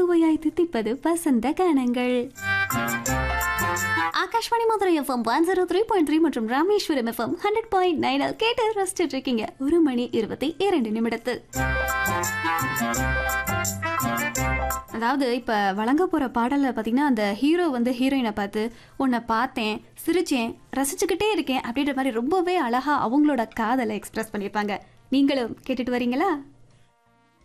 சுவையாய் தித்திப்பது வசந்த கானங்கள். ஆகாஷ்வாணி மதுரை எஃப்எம் 103.3 மற்றும் ராமேஸ்வரம் எஃப்எம் 100.9 கேட்டு ரசிச்சுட்டு இருக்கீங்க. 1:22 அதாவது இப்ப வழங்க போற பாடல்ல பாத்தீங்கன்னா அந்த ஹீரோ வந்து ஹீரோயினை பார்த்து உன்னை பார்த்தேன், சிரிச்சேன், ரசிச்சுக்கிட்டே இருக்கேன் அப்படின்ற மாதிரி ரொம்பவே அழகா அவங்களோட காதலை எக்ஸ்பிரஸ் பண்ணியிருப்பாங்க. நீங்களும் கேட்டுட்டு வரீங்களா?